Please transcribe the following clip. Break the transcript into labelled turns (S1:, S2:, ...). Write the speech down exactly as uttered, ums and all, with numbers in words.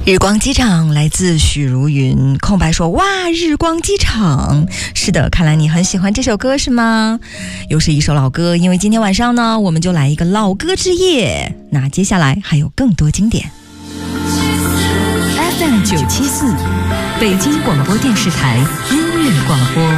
S1: 日光机场来自许茹芸，空白说哇日光机场，是的，看来你很喜欢这首歌是吗？又是一首老歌，因为今天晚上呢我们就来一个老歌之夜，那接下来还有更多经典。
S2: F M 九七四北京广播电视台音乐广播。